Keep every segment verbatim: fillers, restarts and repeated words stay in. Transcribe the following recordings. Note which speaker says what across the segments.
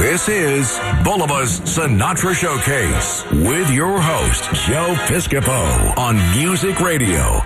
Speaker 1: This is Bulliva's Sinatra Showcase with your host, Joe Piscopo on Music Radio.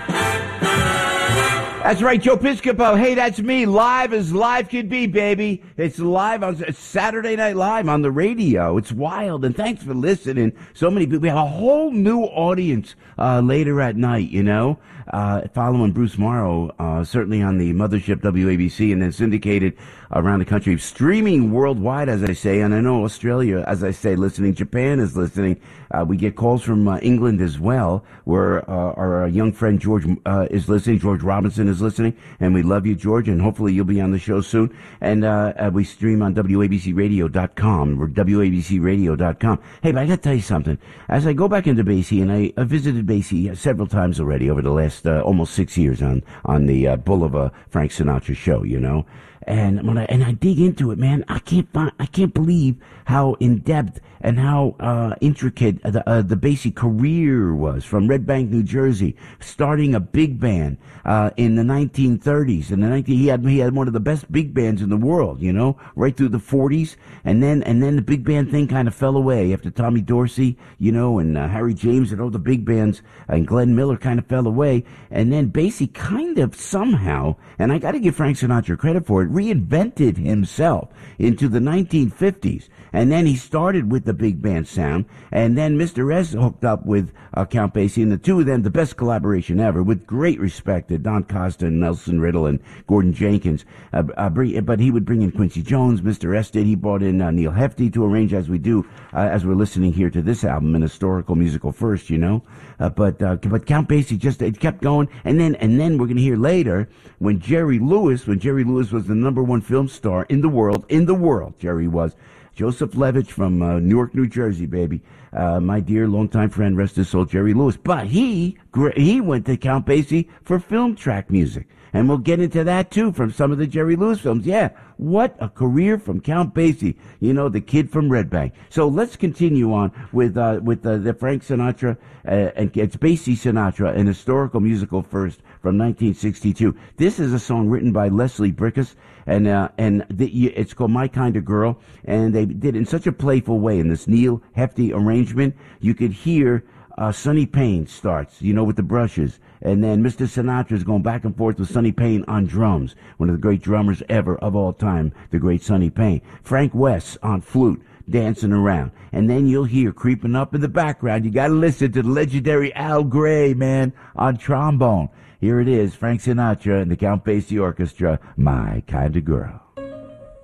Speaker 2: That's right, Joe Piscopo. Hey, that's me. Live as live could be, baby. It's live on it's Saturday Night Live on the radio. It's wild, and thanks for listening. So many people. We have a whole new audience uh, later at night, you know, uh, following Bruce Morrow, uh, certainly on the mothership W A B C, and then syndicated around the country, streaming worldwide, as I say. And I know Australia, as I say, listening. Japan is listening. Uh, we get calls from uh, England as well, where uh, our young friend George uh, is listening. George Robinson is listening, and we love you, George, and hopefully you'll be on the show soon. And uh, uh, we stream on W A B C radio dot com. We're W A B C radio dot com. Hey, but I got to tell you something. As I go back into Basie, and I, I visited Basie several times already over the last uh, almost six years on on the uh, Bulliva Frank Sinatra show, you know. And when I and I dig into it, man, I can't find, I can't believe how in depth and how uh, intricate the uh, the Basie career was, from Red Bank, New Jersey, starting a big band uh, in the nineteen thirties. In the nineteen, he had he had one of the best big bands in the world, you know, right through the forties, and then and then the big band thing kind of fell away after Tommy Dorsey, you know, and uh, Harry James and all the big bands, and Glenn Miller kind of fell away, and then Basie kind of somehow, and I got to give Frank Sinatra credit for it, reinvented himself into the nineteen fifties. And then he started with the big band sound, and then Mister S hooked up with uh, Count Basie, and the two of them, the best collaboration ever, with great respect to Don Costa and Nelson Riddle and Gordon Jenkins. Uh, uh, but he would bring in Quincy Jones. Mister S did. He brought in uh, Neil Hefti to arrange, as we do, uh, as we're listening here to this album, an historical musical first, you know. Uh, but uh, but Count Basie just it kept going, and then and then we're going to hear later when Jerry Lewis, when Jerry Lewis was the number one film star in the world, in the world, Jerry was. Joseph Levitch from uh, Newark, New Jersey, baby. Uh, my dear longtime friend, rest his soul, Jerry Lewis. But he he went to Count Basie for film track music. And we'll get into that, too, from some of the Jerry Lewis films. Yeah, what a career from Count Basie. You know, the kid from Red Bank. So let's continue on with uh, with uh, the Frank Sinatra, uh, and it's Basie Sinatra, an historical musical first from nineteen sixty-two. This is a song written by Leslie Bricusse, and uh, and the, it's called My Kind of Girl, and they did it in such a playful way in this Neil Hefti arrangement. You could hear uh, Sonny Payne starts, you know, with the brushes. And then Mister Sinatra is going back and forth with Sonny Payne on drums, one of the great drummers ever of all time, the great Sonny Payne. Frank West on flute, dancing around. And then you'll hear creeping up in the background, you got to listen to the legendary Al Gray, man, on trombone. Here it is, Frank Sinatra and the Count Basie Orchestra, My Kind of Girl.